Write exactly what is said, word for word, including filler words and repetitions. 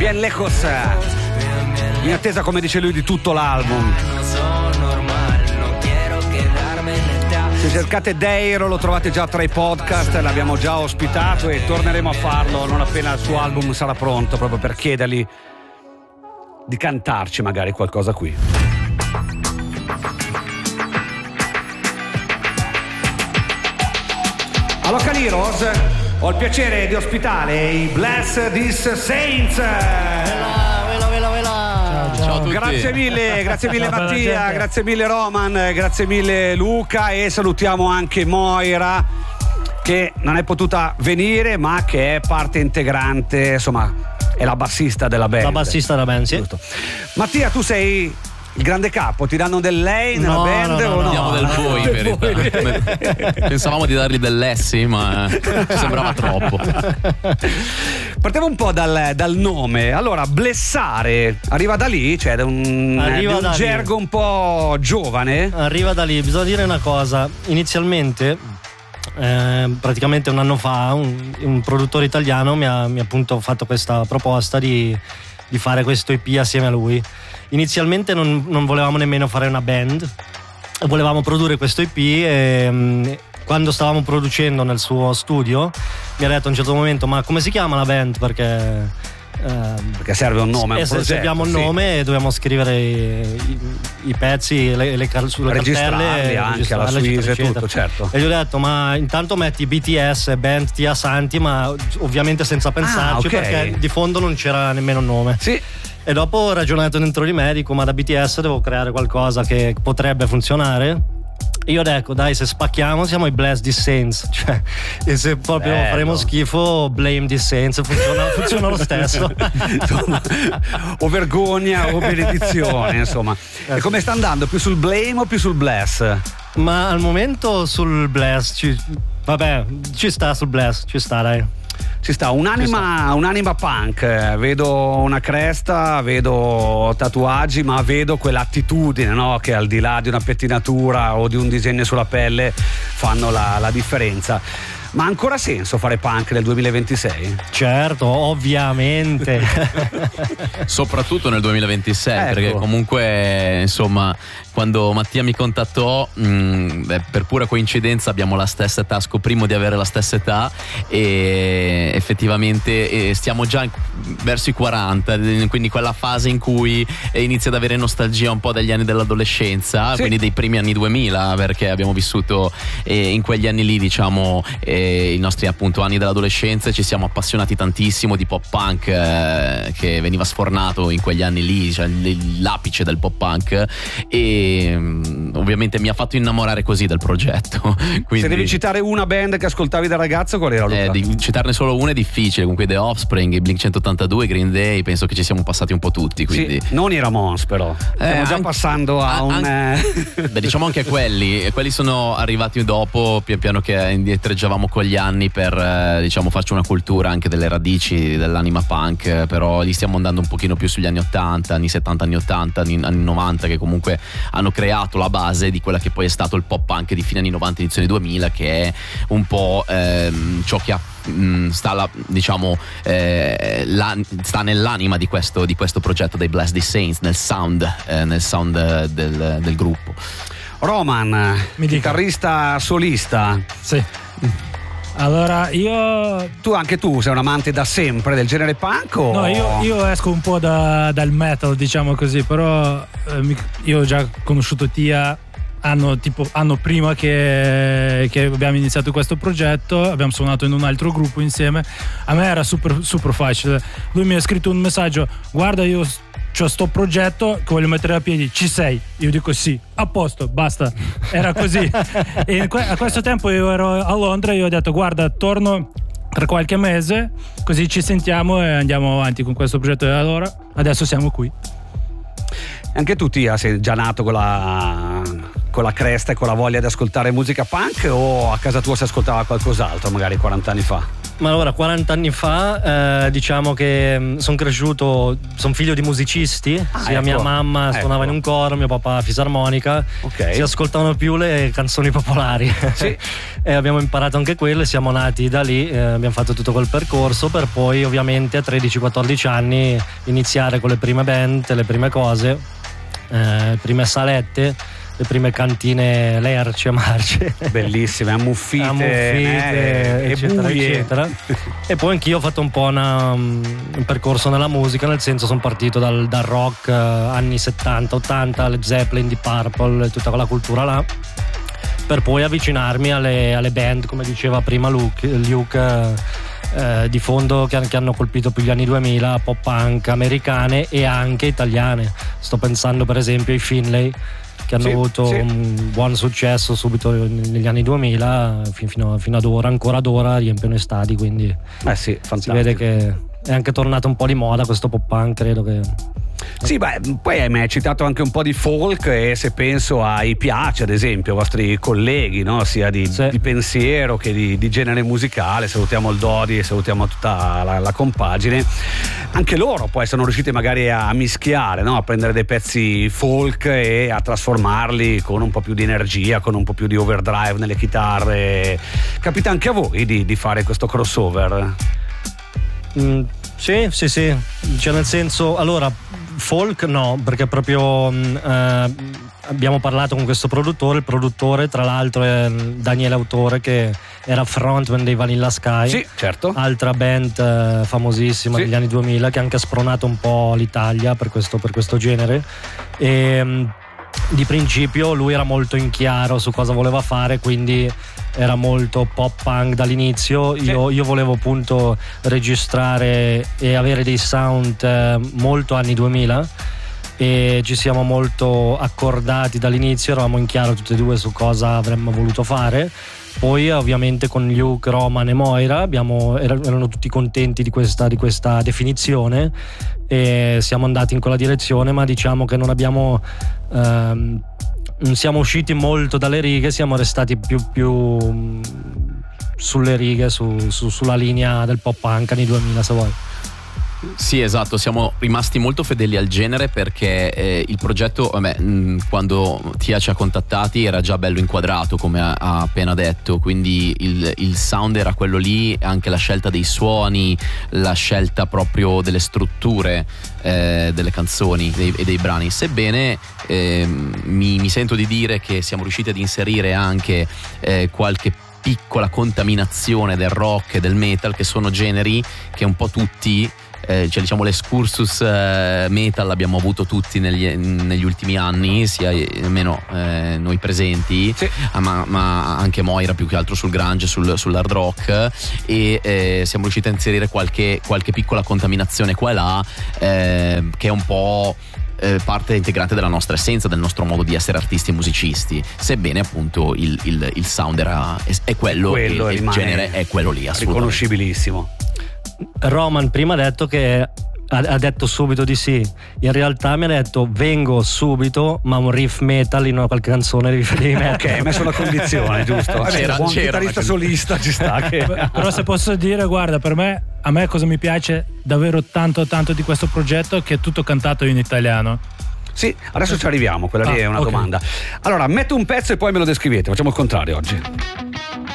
Bien Lejos, in attesa, come dice lui, di tutto l'album. Se cercate Deiro lo trovate già tra i podcast, l'abbiamo già ospitato e torneremo a farlo non appena il suo album sarà pronto, proprio per chiedergli di cantarci magari qualcosa qui. A Local Heroes ho il piacere di ospitare i Bless These Saints. Vela, vela, vela. Ciao, ciao a tutti. Grazie mille, grazie mille Mattia, grazie mille Roman, grazie mille Luca, e salutiamo anche Moira, che non è potuta venire ma che è parte integrante, insomma è la bassista della band. La bassista della band, sì. Giusto. Mattia, tu sei il grande capo, ti danno del lei nella No, band no, no, o no? Diamo del voi, in verità. Pensavamo di dargli dell'essi, ma ci sembrava troppo. Partiamo un po' dal, dal nome. Allora, blessare arriva da lì, cioè da un, Arriva di un da lì. gergo un po' giovane. Arriva da lì, bisogna dire una cosa. Inizialmente, eh, praticamente un anno fa, un, un produttore italiano mi ha, mi ha appunto fatto questa proposta di, di fare questo E P assieme a lui. Inizialmente non, non volevamo nemmeno fare una band, volevamo produrre questo E P e mh, quando stavamo producendo nel suo studio mi ha detto a un certo momento: ma come si chiama la band? Perché ehm, Perché serve un nome, un eh, se progetto, abbiamo un sì. nome e dobbiamo scrivere i, i, i pezzi le, le, car- sulle Registrarli cartelle, anche alla registrarli, Suisse, eccetera, tutto, certo. E gli ho detto: ma intanto metti B T S, Band Tia Santi, ma ovviamente senza pensarci, ok. perché di fondo non c'era nemmeno un nome. Sì. E dopo ho ragionato dentro di me, dico: ma da B T S devo creare qualcosa che potrebbe funzionare. Io dico: dai, se spacchiamo siamo i Bless These Saints, cioè, e se proprio Bello. faremo schifo, Blame These Saints, funziona, funziona lo stesso. Insomma, o vergogna o benedizione, insomma. E come sta andando? Più sul blame o più sul bless? Ma al momento sul Bless ci, vabbè, ci sta sul Bless, ci sta, dai. Ci sta un'anima, un'anima punk, vedo una cresta, vedo tatuaggi, ma vedo quell'attitudine, no? Che al di là di una pettinatura o di un disegno sulla pelle fanno la, la differenza. Ma ha ancora senso fare punk nel duemilaventisei? Certo, ovviamente. Soprattutto nel duemilaventisei, Ecco. perché comunque, insomma, quando Mattia mi contattò, mh, beh, per pura coincidenza abbiamo la stessa età, scoprimo di avere la stessa età e effettivamente eh, stiamo già in- verso i quaranta, quindi quella fase in cui eh, inizia ad avere nostalgia un po' degli anni dell'adolescenza, Sì. quindi dei primi anni duemila, perché abbiamo vissuto eh, in quegli anni lì, diciamo, eh, i nostri appunto anni dell'adolescenza, e ci siamo appassionati tantissimo di pop punk eh, che veniva sfornato in quegli anni lì, cioè l- l'apice del pop punk, e mh, ovviamente mi ha fatto innamorare così del progetto. Quindi, Se devi citare una band che ascoltavi da ragazzo, qual era, Luca? eh, di citarne solo una è difficile, comunque The Offspring, i Blink centottantadue, Green Day, penso che ci siamo passati un po' tutti, quindi Sì, non i Ramones però. Stiamo Eh, già anche- passando a a- un... anche- eh, Beh, diciamo anche quelli, e quelli sono arrivati dopo, pian piano che indietreggiavamo con gli anni per eh, diciamo farci una cultura anche delle radici dell'anima punk, eh, però lì stiamo andando un pochino più sugli anni ottanta, anni settanta, anni ottanta, anni, anni novanta, che comunque hanno creato la base di quella che poi è stato il pop punk di fine anni novanta, edizione duemila, che è un po' ehm, ciò che ha mh, sta la, diciamo eh, la, sta nell'anima di questo, di questo progetto dei Bless These Saints, nel sound eh, nel sound eh, del, del gruppo. Roman, Mi dica. chitarrista solista. Sì. Allora io Tu, anche tu sei un amante da sempre del genere punk o... no, io, io esco un po' da- dal metal, diciamo così, però eh, mi- io ho già conosciuto Tia anno, tipo, anno prima che, che abbiamo iniziato questo progetto, abbiamo suonato in un altro gruppo insieme. A me era super, super facile. Lui mi ha scritto un messaggio: guarda, io c'ho sto progetto che voglio mettere a piedi, ci sei? Io dico sì, a posto, basta. Era così. E in que- a questo tempo io ero a Londra e io ho detto: guarda, torno tra qualche mese, così ci sentiamo e andiamo avanti con questo progetto. E allora adesso siamo qui. Anche tu, Tia, sei già nato con la con la cresta e con la voglia di ascoltare musica punk, o a casa tua si ascoltava qualcos'altro magari quaranta anni fa? Ma allora, quaranta anni fa, eh, diciamo che sono cresciuto, sono figlio di musicisti, ah, sia ecco, mia mamma suonava ecco. in un coro, mio papà fisarmonica, okay. Si ascoltavano più le canzoni popolari, sì. E abbiamo imparato anche quelle, siamo nati da lì, eh, abbiamo fatto tutto quel percorso per poi ovviamente a tredici quattordici anni iniziare con le prime band, le prime cose, eh, prime salette, le prime cantine lerce, marce, bellissime, ammuffite, ammuffite eh, eccetera, e buie. eccetera. E poi anch'io ho fatto un po' una, um, un percorso nella musica, nel senso sono partito dal, dal rock, uh, anni settanta ottanta, Led Zeppelin, Deep Purple, tutta quella cultura là, per poi avvicinarmi alle, alle band, come diceva prima Luke, Luke uh, uh, di fondo che, che hanno colpito più gli anni duemila, pop punk americane e anche italiane. Sto pensando per esempio ai Finlay, che hanno sì, avuto sì. un buon successo subito negli anni duemila, fino, fino ad ora, ancora ad ora riempiono i stadi, quindi eh sì, si vede che è anche tornato un po' di moda questo pop punk, credo che... Sì, beh, poi mi hai citato anche un po' di folk, e se penso ai Piace, ad esempio, ai vostri colleghi, no? Sia di, sì. di pensiero che di, di genere musicale, salutiamo il Dodi e salutiamo tutta la, la compagine, anche loro poi sono riusciti magari a mischiare, no? A prendere dei pezzi folk e a trasformarli con un po' più di energia, con un po' più di overdrive nelle chitarre. Capita anche a voi di, di fare questo crossover? Mm, sì, sì, sì, cioè nel senso, allora folk no, perché proprio eh, abbiamo parlato con questo produttore, il produttore tra l'altro è Daniele Autore, che era frontman dei Vanilla Sky, sì, certo, altra band eh, famosissima, sì, degli anni duemila, che ha anche spronato un po' l'Italia per questo, per questo genere, e di principio lui era molto in chiaro su cosa voleva fare, quindi era molto pop punk dall'inizio. Io, io volevo appunto registrare e avere dei sound eh, molto anni duemila, e ci siamo molto accordati dall'inizio, eravamo in chiaro tutti e due su cosa avremmo voluto fare. Poi ovviamente con Luke, Roman e Moira abbiamo, erano tutti contenti di questa, di questa definizione, e siamo andati in quella direzione, ma diciamo che non abbiamo ehm, non siamo usciti molto dalle righe, siamo restati più, più sulle righe, su, su, sulla linea del pop punk anni duemila, se vuoi. Sì, esatto, siamo rimasti molto fedeli al genere, perché eh, il progetto, vabbè, mh, quando Tia ci ha contattati era già bello inquadrato, come ha, ha appena detto, quindi il, il sound era quello lì, anche la scelta dei suoni, la scelta proprio delle strutture eh, delle canzoni dei, e dei brani, sebbene eh, mi, mi sento di dire che siamo riusciti ad inserire anche eh, qualche piccola contaminazione del rock e del metal, che sono generi che un po' tutti Eh, cioè diciamo l'escursus eh, metal l'abbiamo avuto tutti negli, negli ultimi anni, sia almeno eh, noi presenti, sì. ma, ma anche Moira più che altro sul grunge, sul, sull'hard rock, e eh, siamo riusciti a inserire qualche, qualche piccola contaminazione qua e là, eh, che è un po' Eh, parte integrante della nostra essenza, del nostro modo di essere artisti e musicisti, sebbene appunto il, il, il sound era, è, è quello, quello e il genere è quello lì, assolutamente riconoscibilissimo. Roman prima ha detto che ha detto subito di sì, in realtà mi ha detto vengo subito, ma un riff metal in una qualche canzone devi, devi mettere. Ok, hai messo la condizione, giusto? Vabbè, c'era, buon c'era chitarrista solista ci sta che... Però se posso dire, guarda, per me, a me cosa mi piace davvero tanto tanto di questo progetto, che è tutto cantato in italiano. Sì, adesso ci arriviamo, quella lì ah, è una okay. domanda. Allora, metto un pezzo e poi me lo descrivete, facciamo il contrario oggi.